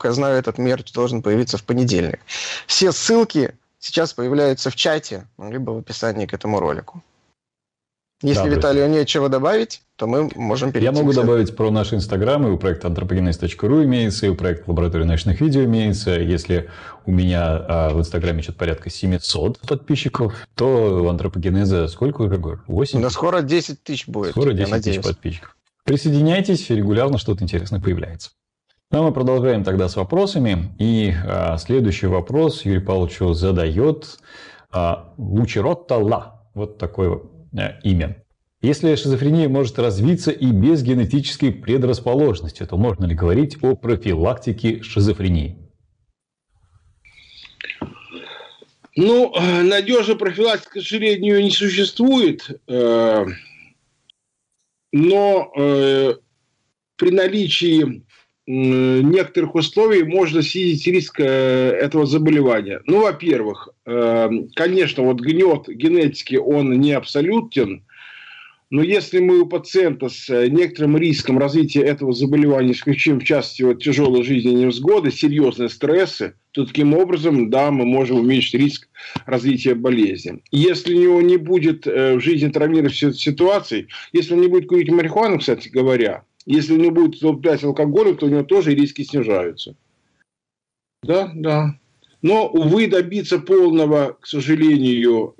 насколько я знаю, этот мерч должен появиться в понедельник. Все ссылки сейчас появляются в чате, либо в описании к этому ролику. Если Виталию нечего добавить, то мы можем перейти. Я могу добавить про наши инстаграмы. У проекта anthropogenes.ru имеется, и у проекта Лаборатория научных видео имеется. Если у меня в инстаграме что-то порядка 700 подписчиков, то у антропогенеза сколько уже? 8? Да скоро 10 тысяч будет. Скоро 10 тысяч подписчиков. Присоединяйтесь, регулярно что-то интересное появляется. Ну, а мы продолжаем тогда с вопросами. И следующий вопрос Юрий Павловичу задает Лучеротта Ла. Вот такое имя. Если шизофрения может развиться и без генетической предрасположенности, то можно ли говорить о профилактике шизофрении? Ну, надежной профилактики, к сожалению, не существует. Но при наличии некоторых условий можно снизить риск этого заболевания. Ну, во-первых, конечно, вот гнет генетики, он не абсолютен, но если мы у пациента с некоторым риском развития этого заболевания исключим, в частности, вот, тяжелые жизненные невзгоды, серьезные стрессы, то таким образом, да, мы можем уменьшить риск развития болезни. Если у него не будет в жизни травмирующих ситуаций, если он не будет курить марихуану, кстати говоря, если он не будет употреблять алкоголь, то у него тоже риски снижаются. Да, да. Но, увы, добиться полного, к сожалению,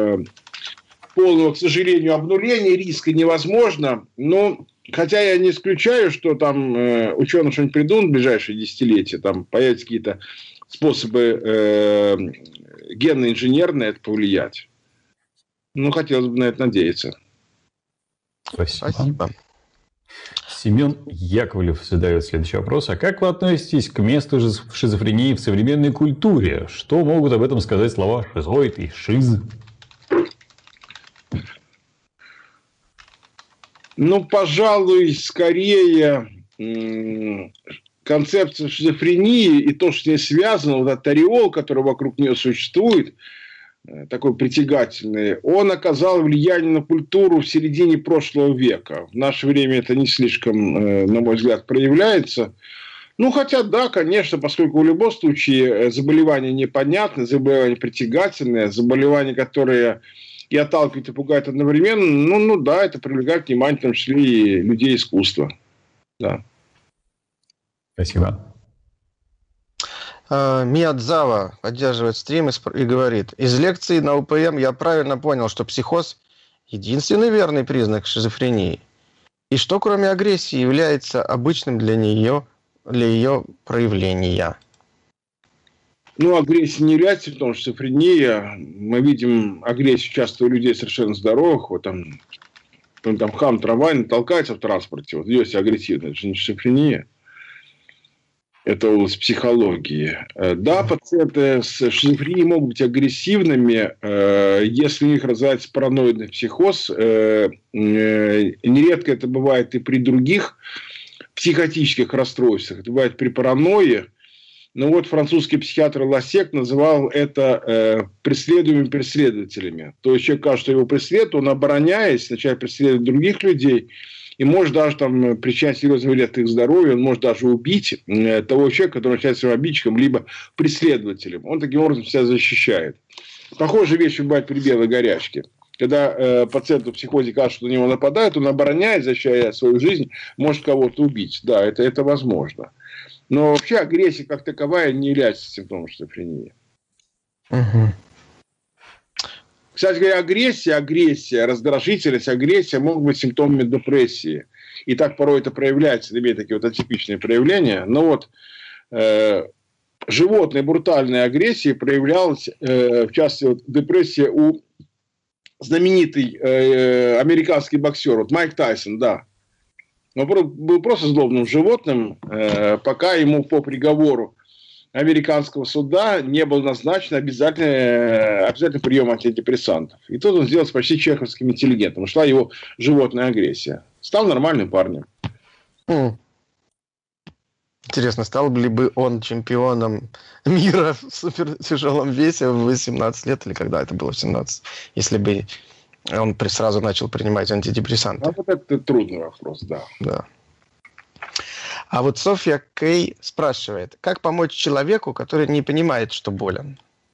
обнуления риска невозможно. Но, хотя я не исключаю, что там ученые что-нибудь придумают в ближайшие десятилетия, там появятся какие-то способы генно-инженерные это повлиять. Ну, хотелось бы на это надеяться. Спасибо. Семен Яковлев задает следующий вопрос. А как вы относитесь к месту шизофрении в современной культуре? Что могут об этом сказать слова «шизоид» и «шиз»? Ну, пожалуй, скорее концепция шизофрении и то, что с ней связано, вот этот ореол, который вокруг нее существует, такой притягательный, он оказал влияние на культуру в середине прошлого века. В наше время это не слишком, на мой взгляд, проявляется. Ну, хотя, да, конечно, поскольку в любом случае заболевания непонятны, заболевания притягательные, заболевания, которые и отталкивают, и пугают одновременно, ну да, это привлекает внимание, в том числе и людей искусства. Да. Спасибо. Миядзава поддерживает стрим и говорит: из лекции на УПМ я правильно понял, что психоз – единственный верный признак шизофрении. И что, кроме агрессии, является обычным для ее проявления? Ну, агрессия не является, потому что шизофрения. Мы видим агрессию часто у людей совершенно здоровых. Вот там хам трамвайный толкается в транспорте. Вот есть агрессивная, это же не шизофрения. Это область психологии. Да, пациенты с шизофренией могут быть агрессивными, если у них развивается параноидный психоз. Нередко это бывает и при других психотических расстройствах. Это бывает при паранойе. Но вот французский психиатр Лассек называл это преследуемыми преследователями. То есть человек кажется, что его преследуют, он, обороняясь, начинает преследовать других людей. И может даже там причинять серьезный вред их здоровью, он может даже убить того человека, который является своим обидчиком, либо преследователем. Он таким образом себя защищает. Похожая вещь бывает при белой горячке. Когда пациенту в психозе кажется, что на него нападают, он, обороняясь, защищая свою жизнь, может кого-то убить. Да, это возможно. Но вообще агрессия как таковая не является симптомом шизофрении. Угу. Кстати говоря, агрессия, раздражительность, агрессия могут быть симптомами депрессии. И так порой это проявляется, это имеет такие вот атипичные проявления. Но вот животная брутальная агрессия проявлялась, в частности, вот, депрессия у знаменитый американский боксер, вот Майк Тайсон, да. Он был просто злобным животным, пока ему по приговору американского суда не был назначен обязательный прием антидепрессантов. И тут он сделался почти чеховским интеллигентом. Ушла его животная агрессия. Стал нормальным парнем. Интересно, стал ли бы он чемпионом мира в супертяжелом весе в 18 лет, или когда это было, в 17, если бы он сразу начал принимать антидепрессанты? А вот это трудный вопрос, да. А вот Софья Кей спрашивает, как помочь человеку, который не понимает, что болен?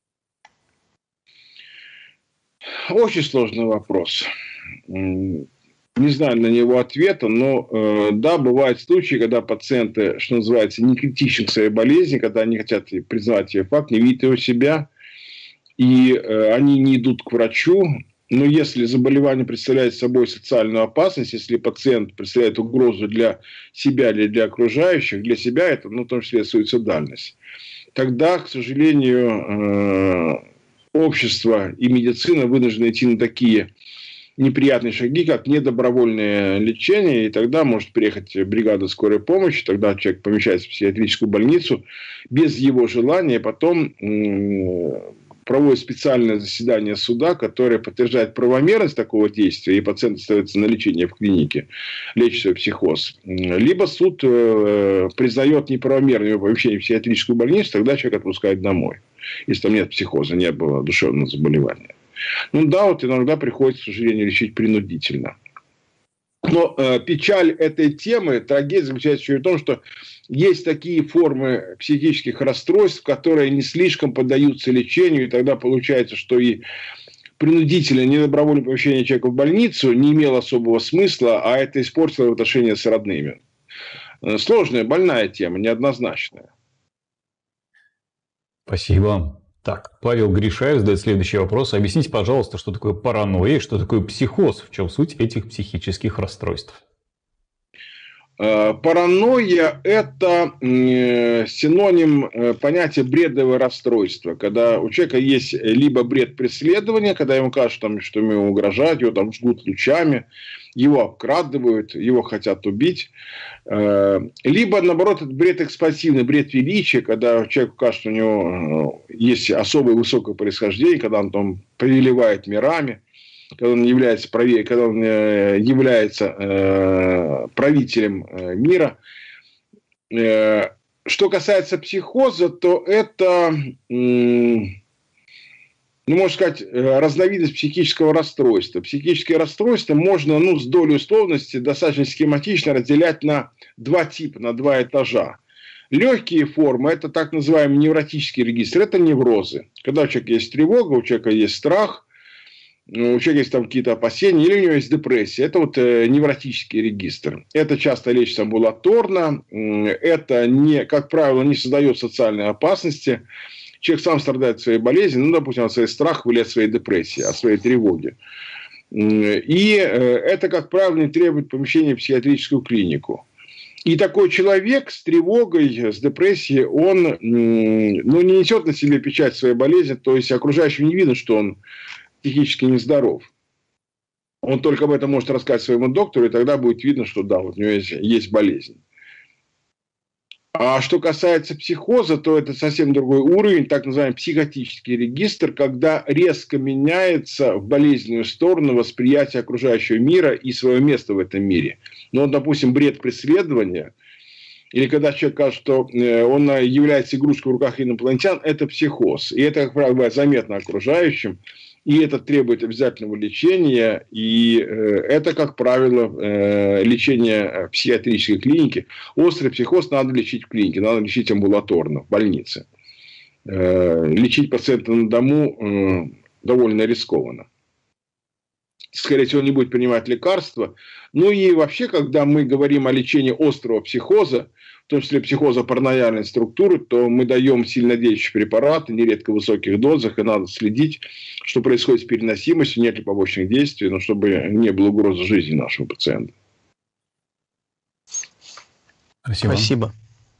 Очень сложный вопрос. Не знаю на него ответа, но да, бывают случаи, когда пациенты, что называется, не критичны к своей болезни, когда они хотят признать ее факт, не видят его себя, и они не идут к врачу. Но если заболевание представляет собой социальную опасность, если пациент представляет угрозу для себя или для окружающих, для себя это, в том числе, суицидальность, тогда, к сожалению, общество и медицина вынуждены идти на такие неприятные шаги, как недобровольное лечение, и тогда может приехать бригада скорой помощи, тогда человек помещается в психиатрическую больницу без его желания, потом проводит специальное заседание суда, которое подтверждает правомерность такого действия, и пациент остается на лечении в клинике, лечит свой психоз. Либо суд признает неправомерным его помещение в психиатрическую больницу, тогда человек отпускает домой, если там нет психоза, не было душевного заболевания. Да, вот иногда приходится, к сожалению, лечить принудительно. Но печаль этой темы, трагедия заключается еще и в том, что есть такие формы психических расстройств, которые не слишком поддаются лечению, и тогда получается, что и принудительное недобровольное помещение человека в больницу не имело особого смысла, а это испортило отношения с родными. Сложная, больная тема, неоднозначная. Спасибо. Так, Павел Гришаев задает следующий вопрос. Объясните, пожалуйста, что такое паранойя, что такое психоз, в чем суть этих психических расстройств? Паранойя – это синоним понятия бредовое расстройство, когда у человека есть либо бред преследования, когда ему кажется, что ему угрожают, его там жгут лучами, его обкрадывают, его хотят убить. Либо, наоборот, это бред экспансивный, бред величия, когда человеку кажется, что у него есть особое высокое происхождение, когда он там повелевает мирами, когда он является правителем мира. Что касается психоза, то это, можно сказать, разновидность психического расстройства. Психические расстройства можно, с долей условности, достаточно схематично разделять на два типа, на два этажа. Легкие формы – это так называемый невротический регистр, это неврозы. Когда у человека есть тревога, у человека есть страх, у человека есть там какие-то опасения, или у него есть депрессия. Это вот невротический регистр. Это часто лечится амбулаторно. Это, как правило, не создает социальной опасности. Человек сам страдает от своей болезни, допустим, от своих страхов или от своей депрессии, от своей тревоги. И это, как правило, не требует помещения в психиатрическую клинику. И такой человек с тревогой, с депрессией, он не несет на себе печать своей болезни, то есть окружающим не видно, что он психически нездоров. Он только об этом может рассказать своему доктору, и тогда будет видно, что да, вот у него есть болезнь. А что касается психоза, то это совсем другой уровень, так называемый психотический регистр, когда резко меняется в болезненную сторону восприятие окружающего мира и свое место в этом мире. Допустим, бред преследования, или когда человек кажется, что он является игрушкой в руках инопланетян, это психоз. И это, как правило, бывает заметно окружающим. И это требует обязательного лечения. И это, как правило, лечение в психиатрической клинике. Острый психоз надо лечить в клинике, надо лечить амбулаторно, в больнице. Лечить пациента на дому довольно рискованно. Скорее всего, он не будет принимать лекарства. И вообще, когда мы говорим о лечении острого психоза, в том числе психоза параноидальной структуры, то мы даем сильнодействующие препараты, нередко в высоких дозах, и надо следить, что происходит с переносимостью, нет ли побочных действий, чтобы не было угрозы жизни нашего пациента. Спасибо.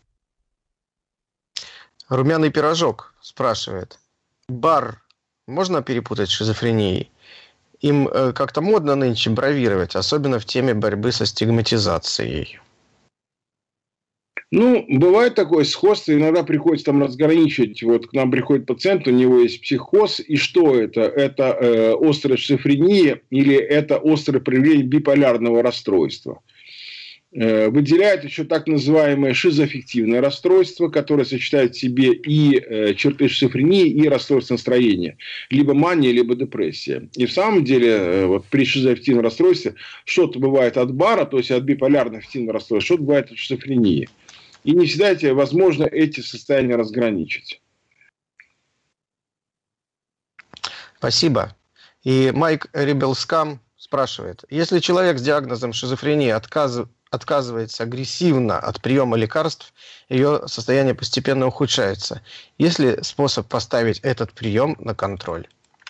Румяный пирожок спрашивает. Бар можно перепутать с шизофренией? Им как-то модно нынче бравировать, особенно в теме борьбы со стигматизацией. Бывает такое сходство, иногда приходится там разграничивать. Вот к нам приходит пациент, у него есть психоз, и что это? Это острая шизофрения или это острое проявление биполярного расстройства? Выделяет еще так называемое шизоаффективное расстройство, которое сочетает в себе и черты шизофрении, и расстройство настроения. Либо мания, либо депрессия. И в самом деле вот при шизоаффективном расстройстве что-то бывает от бара, то есть от биполярного аффективного расстройства, что-то бывает от шизофрении. И не всегда возможно эти состояния разграничить. Спасибо. И Майк Рибелскам спрашивает, если человек с диагнозом шизофрения отказывается агрессивно от приема лекарств, ее состояние постепенно ухудшается. Есть ли способ поставить этот прием на контроль?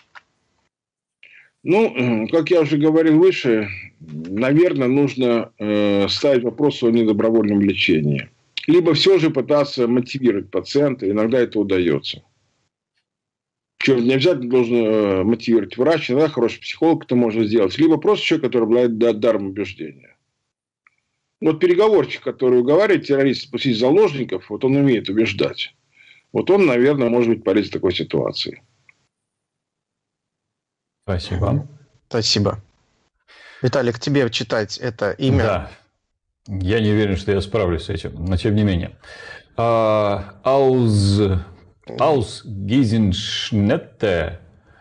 Ну, как я уже говорил выше, наверное, нужно ставить вопрос о недобровольном лечении. Либо все же пытаться мотивировать пациента, иногда это удается. Причем не обязательно должен мотивировать врач, иногда хороший психолог это может сделать. Либо просто человек, который обладает даром убеждения. Вот переговорщик, который уговаривает террористов пустить заложников, вот он умеет убеждать. Вот он, наверное, может быть полезен в такой ситуации. Спасибо. Спасибо. Виталик, тебе читать это имя? Да. Я не уверен, что я справлюсь с этим, но тем не менее. Ausgiesenschnette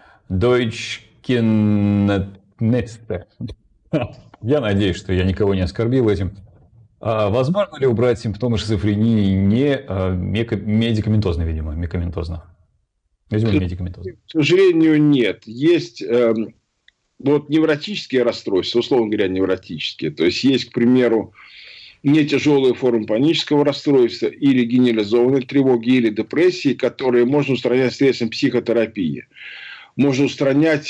Deutschkennetze. Я надеюсь, что я никого не оскорбил этим. Возможно ли убрать симптомы шизофрении не медикаментозно, видимо, медикаментозно? Видимо, медикаментозно. К сожалению, нет. Есть вот невротические расстройства, условно говоря, невротические. То есть, есть, к примеру, не тяжелые формы панического расстройства или генерализованной тревоги, или депрессии, которые можно устранять средством психотерапии. Можно устранять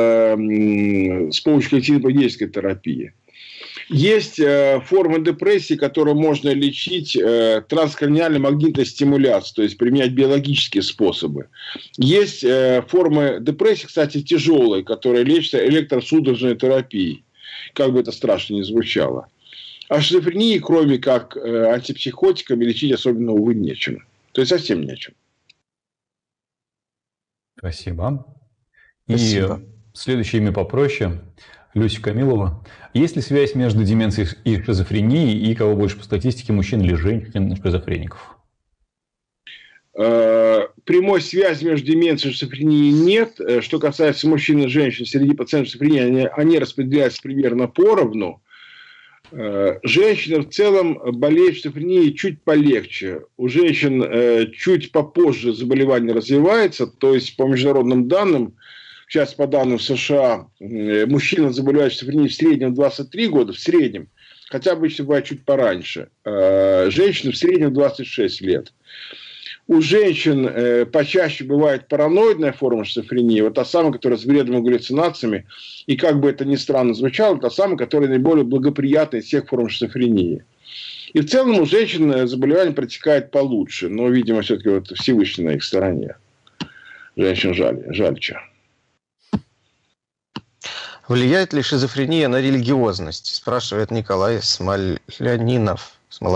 с помощью когнитивно-поведенческой терапии. Есть формы депрессии, которые можно лечить транскраниальной магнитной стимуляцией, то есть применять биологические способы. Есть формы депрессии, кстати, тяжелые, которые лечатся электросудорожной терапией, как бы это страшно ни звучало. А шизофрении, кроме как антипсихотиками, лечить особенно, увы, нечем. То есть совсем нечем. Спасибо. Спасибо. И следующее имя попроще. Люся Камилова. Есть ли связь между деменцией и шизофренией, и кого больше по статистике, мужчин или женщин-шизофреников? Прямой связи между деменцией и шизофренией нет. Что касается мужчин и женщин, среди пациентов шизофрении они распределяются примерно поровну. Женщины в целом болеют шизофренией чуть полегче. У женщин чуть попозже заболевание развивается, то есть по международным данным, сейчас по данным США, мужчина заболевает шизофренией в среднем 23 года, в среднем, хотя обычно бывает чуть пораньше. Женщины в среднем 26 лет. У женщин почаще бывает параноидная форма шизофрении, вот та самая, которая с вредными галлюцинациями, и как бы это ни странно звучало, та самая, которая наиболее благоприятна из всех форм шизофрении. И в целом у женщин заболевание протекает получше, но, видимо, все-таки вот Всевышний на их стороне. Женщин жальче. Влияет ли шизофрения на религиозность? Спрашивает Николай Смолянинов.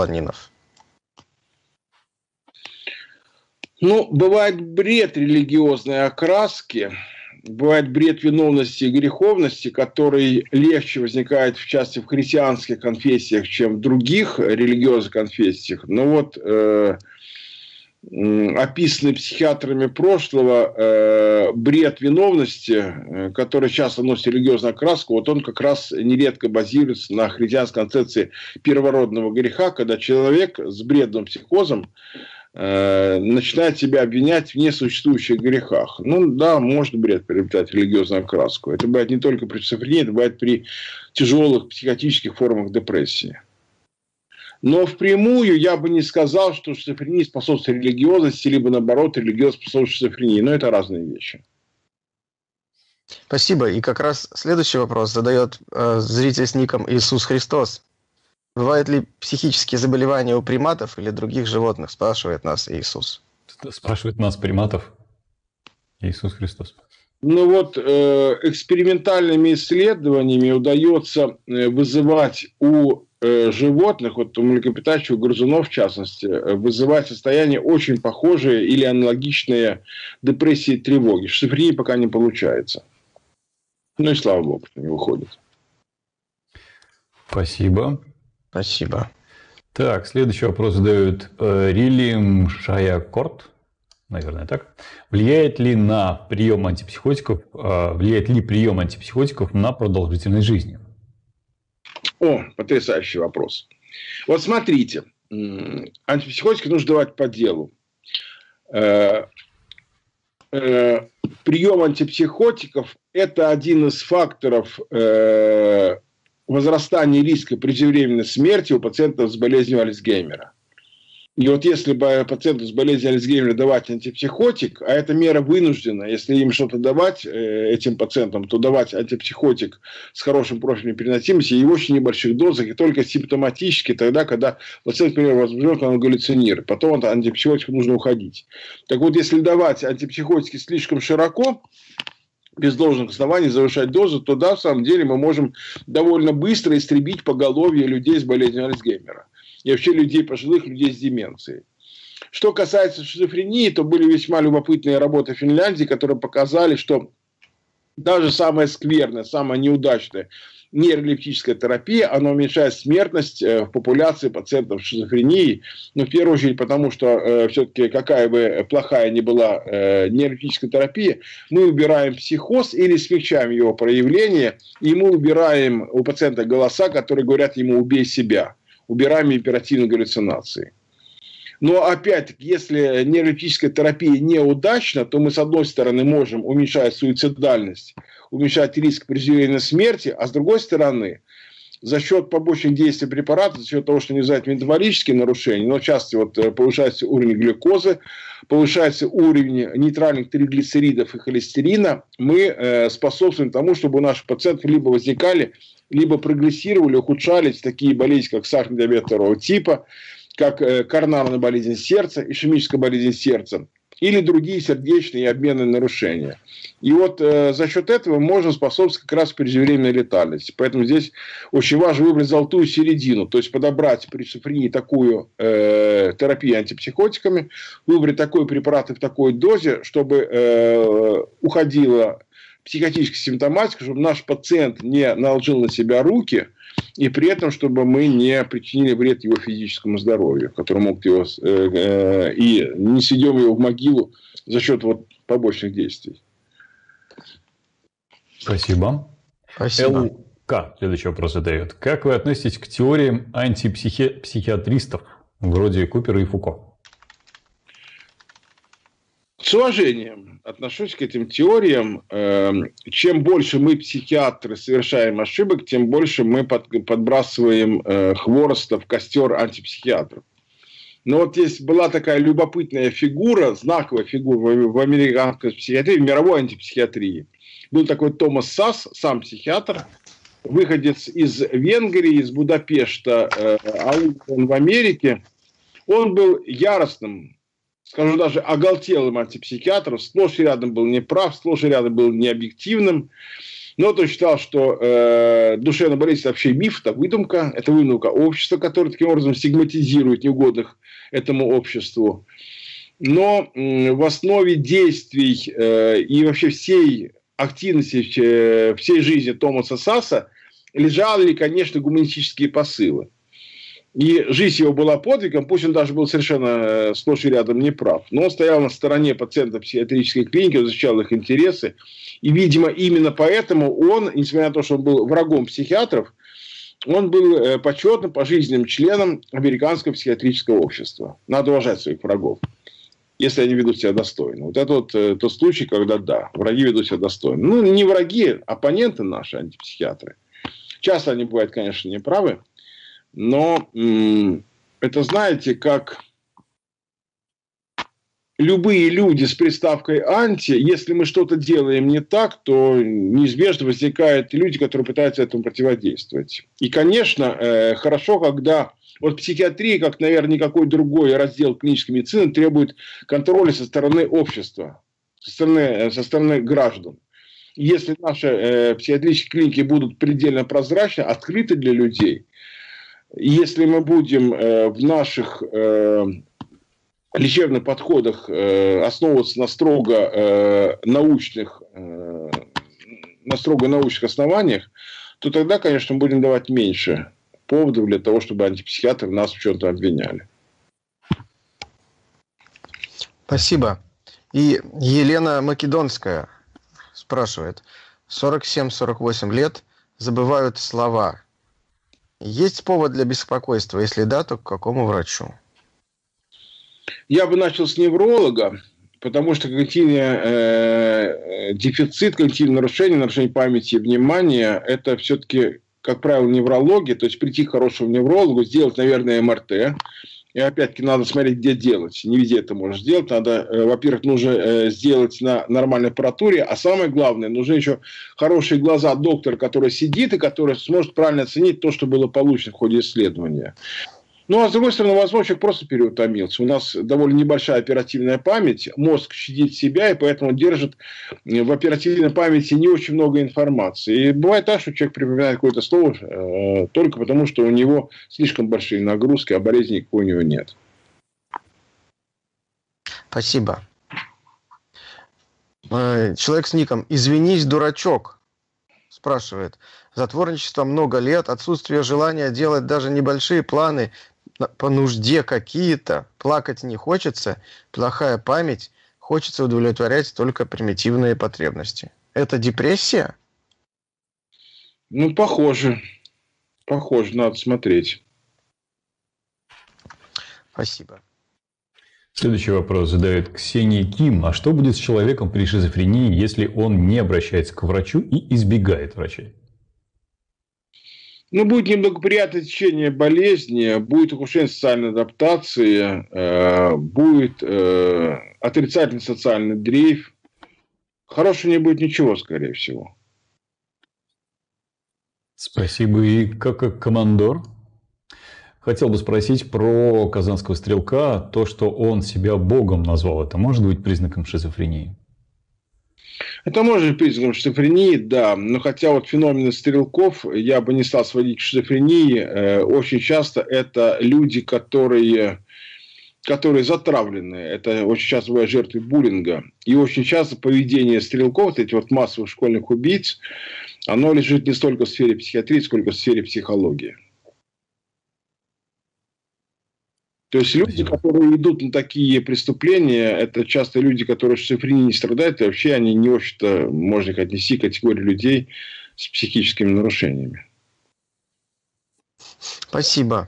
Ну, бывает бред религиозной окраски, бывает бред виновности и греховности, который легче возникает, в частности, в христианских конфессиях, чем в других религиозных конфессиях. Но вот описанный психиатрами прошлого бред виновности, который часто носит религиозную окраску, вот он как раз нередко базируется на христианской концепции первородного греха, когда человек с бредным психозом начинает себя обвинять в несуществующих грехах. Ну да, может бред приобретать религиозную окраску. Это бывает не только при шизофрении, это бывает при тяжелых психотических формах депрессии. Но впрямую я бы не сказал, что шизофрения способствует религиозности, либо наоборот, религиозность способствует шизофрении. Но это разные вещи. Спасибо. И как раз следующий вопрос задает зритель с ником Иисус Христос. Бывают ли психические заболевания у приматов или других животных? Спрашивает нас Иисус. Спрашивает нас приматов Иисус Христос. Ну вот экспериментальными исследованиями удается вызывать у животных, вот у млекопитающих, у грызунов в частности, вызывать состояние очень похожее или аналогичное депрессии и тревоги. Шизофрении пока не получается. Ну и слава богу, что не выходит. Спасибо. Спасибо. Так, следующий вопрос задает Рилим Шаякорт. Наверное, так. Влияет ли прием антипсихотиков на продолжительность жизни? О, потрясающий вопрос. Вот смотрите, антипсихотики нужно давать по делу. Прием антипсихотиков – это один из факторов возрастания риска преждевременной смерти у пациентов с болезнью Альцгеймера. И вот если бы пациенту с болезнью Альцгеймера давать антипсихотик, а это мера вынуждена, если им что-то давать этим пациентам, то давать антипсихотик с хорошим профилем переносимости и в очень небольших дозах, и только симптоматически тогда, когда пациент, например, возбужден, он галлюцинирует. Потом от антипсихотика нужно уходить. Так вот, если давать антипсихотики слишком широко, без должных оснований завышать дозу, то да, в самом деле мы можем довольно быстро истребить поголовье людей с болезнью Альцгеймера. И вообще людей пожилых, людей с деменцией. Что касается шизофрении, то были весьма любопытные работы в Финляндии, которые показали, что даже самая скверная, самая неудачная нейролептическая терапия, она уменьшает смертность в популяции пациентов с шизофренией. Но в первую очередь потому, что все-таки какая бы плохая ни была нейролептическая терапия, мы убираем психоз или смягчаем его проявление, и мы убираем у пациента голоса, которые говорят ему «убей себя». Убираем оперативные галлюцинации. Но опять-таки, если нейролептическая терапия неудачна, то мы с одной стороны можем уменьшать суицидальность, уменьшать риск преждевременной смерти, а с другой стороны, за счет побочных действий препарата, за счет того, что они вызывают метаболические нарушения, но в частности вот, повышается уровень глюкозы, повышается уровень нейтральных триглицеридов и холестерина, мы способствуем тому, чтобы у наших пациентов либо возникали, либо прогрессировали, ухудшались такие болезни, как сахарный диабет второго типа, как коронарная болезнь сердца, ишемическая болезнь сердца, или другие сердечные и обменные нарушения. И вот за счет этого можно способствовать как раз преждевременной летальности. Поэтому здесь очень важно выбрать золотую середину, то есть подобрать при шизофрении такую терапию антипсихотиками, выбрать такой препарат в такой дозе, чтобы уходила психотическая симптоматика, чтобы наш пациент не наложил на себя руки, и при этом, чтобы мы не причинили вред его физическому здоровью, который мог его, и не сведем его в могилу за счет вот побочных действий. Спасибо. Спасибо. ЛК следующий вопрос задает. Как вы относитесь к теориям антипсихиатристов вроде Купера и Фуко? С уважением отношусь к этим теориям. Чем больше мы, психиатры, совершаем ошибок, тем больше мы подбрасываем хвороста в костер антипсихиатров. Но вот здесь была такая любопытная фигура, знаковая фигура в американской психиатрии, в мировой антипсихиатрии. Был такой Томас Сасс, сам психиатр, выходец из Венгрии, из Будапешта, а он в Америке. Он был яростным, скажу даже оголтелым антипсихиатром, сплошь и рядом был неправ, сплошь и рядом был необъективным. Но он считал, что душевная болезнь – это вообще миф, это выдумка общества, которое таким образом стигматизирует неугодных этому обществу. Но в основе действий и вообще всей активности, всей жизни Томаса Сасса лежали, конечно, гуманистические посылы. И жизнь его была подвигом, пусть он даже был совершенно сплошь и рядом неправ. Но он стоял на стороне пациентов психиатрической клиники, он защищал их интересы. И, видимо, именно поэтому он, несмотря на то, что он был врагом психиатров, он был почетным пожизненным членом американского психиатрического общества. Надо уважать своих врагов, если они ведут себя достойно. Вот это вот тот случай, когда, да, враги ведут себя достойно. Ну, не враги, оппоненты наши, антипсихиатры. Часто они бывают, конечно, неправы. Но это, знаете, как любые люди с приставкой «анти», если мы что-то делаем не так, то неизбежно возникают люди, которые пытаются этому противодействовать. И, конечно, хорошо, когда вот психиатрия, как, наверное, никакой другой раздел клинической медицины, требует контроля со стороны общества, со стороны граждан. Если наши психиатрические клиники будут предельно прозрачны, открыты для людей, если мы будем в наших лечебных подходах основываться на строго научных основаниях, то тогда, конечно, мы будем давать меньше поводов для того, чтобы антипсихиатры нас в чем-то обвиняли. Спасибо. И Елена Македонская спрашивает. 47-48 лет, забывают слова. Есть повод для беспокойства? Если да, то к какому врачу? Я бы начал с невролога, потому что когнитивный дефицит, когнитивное нарушение памяти и внимания – это все-таки, как правило, неврология. То есть, прийти к хорошему неврологу, сделать, наверное, МРТ. И опять-таки надо смотреть, где делать. Не везде это можно сделать. Надо, во-первых, нужно сделать на нормальной аппаратуре. А самое главное, нужны еще хорошие глаза доктора, который сидит и который сможет правильно оценить то, что было получено в ходе исследования. Ну, а с другой стороны, возможно, человек просто переутомился. У нас довольно небольшая оперативная память, мозг щадит себя, и поэтому держит в оперативной памяти не очень много информации. И бывает так, что человек припоминает какое-то слово только потому, что у него слишком большие нагрузки, а болезни никакой у него нет. Спасибо. Человек с ником «Извинись, дурачок» спрашивает. Затворничество много лет, отсутствие желания делать даже небольшие планы по нужде какие-то, плакать не хочется, плохая память, хочется удовлетворять только примитивные потребности. Это депрессия? Ну, похоже. Похоже, надо смотреть. Спасибо. Следующий вопрос задает Ксения Ким. А что будет с человеком при шизофрении, если он не обращается к врачу и избегает врачей? Ну, будет неблагоприятное течение болезни, будет ухудшение социальной адаптации, будет отрицательный социальный дрейф. Хорошего не будет ничего, скорее всего. Спасибо. И как командор? Хотел бы спросить про казанского стрелка. То, что он себя богом назвал, это может быть признаком шизофрении? Это может быть признаком шизофрении, да. Но хотя вот феномены стрелков я бы не стал сводить к шизофрении. Очень часто это люди, которые затравлены. Это очень часто бывают жертвы буллинга. И очень часто поведение стрелков, эти вот массовых школьных убийц, оно лежит не столько в сфере психиатрии, сколько в сфере психологии. То есть люди, которые идут на такие преступления, это часто люди, которые шизофренией не страдают, и вообще они не очень-то можно их отнести к категории людей с психическими нарушениями. Спасибо.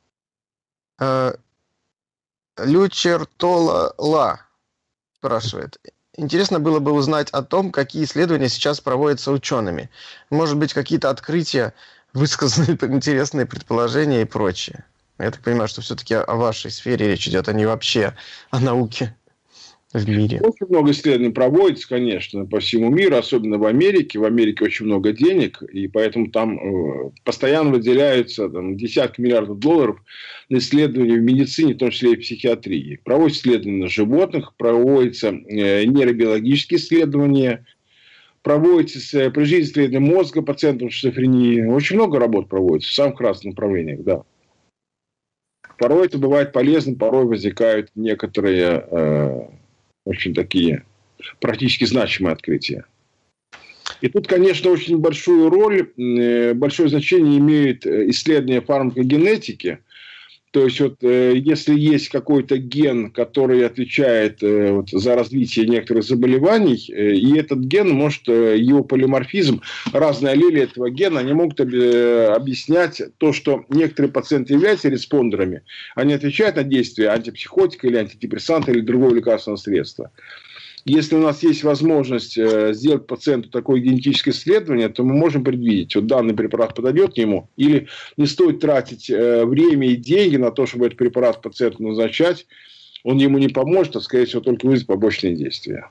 Лючертола спрашивает. Интересно было бы узнать о том, какие исследования сейчас проводятся учеными. Может быть, какие-то открытия, высказанные интересные предположения и прочее. Я так понимаю, что все-таки о вашей сфере речь идет, а не вообще о науке в мире. Очень много исследований проводится, конечно, по всему миру, особенно в Америке. В Америке очень много денег, и поэтому там постоянно выделяются десятки миллиардов долларов на исследования в медицине, в том числе и в психиатрии. Проводятся исследования на животных, проводятся нейробиологические исследования, проводятся прижизненные исследования мозга пациентам с шизофренией. Очень много работ проводится в самых разных направлениях, да. Порой это бывает полезно, порой возникают некоторые очень такие практически значимые открытия. И тут, конечно, очень большую роль, большое значение имеет исследование фармакогенетики. То есть, вот, если есть какой-то ген, который отвечает за развитие некоторых заболеваний, и этот ген может, его полиморфизм, разные аллели этого гена, они могут объяснять то, что некоторые пациенты являются респондерами, они отвечают на действие антипсихотика или антидепрессанта или другого лекарственного средства. Если у нас есть возможность сделать пациенту такое генетическое исследование, то мы можем предвидеть, вот данный препарат подойдет к нему, или не стоит тратить время и деньги на то, чтобы этот препарат пациенту назначать, он ему не поможет, а, скорее всего, только вызовет побочные действия.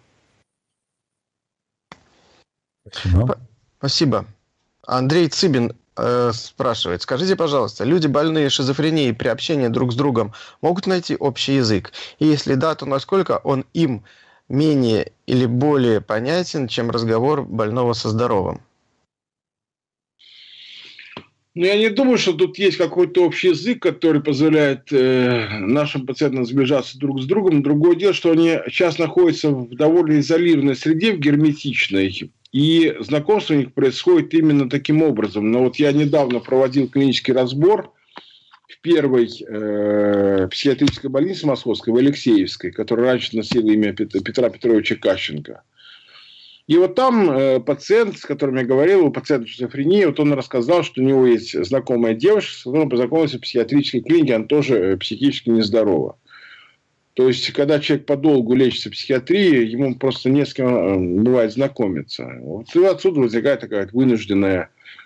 Спасибо. Андрей Цыбин спрашивает. Скажите, пожалуйста, люди, больные шизофренией, при общении друг с другом могут найти общий язык? И если да, то насколько он им менее или более понятен, чем разговор больного со здоровым? Ну, я не думаю, что тут есть какой-то общий язык, который позволяет нашим пациентам сближаться друг с другом. Другое дело, что они сейчас находятся в довольно изолированной среде, в герметичной, и знакомство у них происходит именно таким образом. Но вот я недавно проводил клинический разбор в первой психиатрической больнице московской, в Алексеевской, которая раньше носила имя Петра Петровича Кащенко. И вот там пациент, с которым я говорил, у пациента шизофрении, вот он рассказал, что у него есть знакомая девушка, с которой он познакомился в психиатрической клинике, она тоже психически нездорова. То есть, когда человек подолгу лечится в психиатрии, ему просто не с кем бывает знакомиться. Вот и отсюда возникает такая вот вынужденная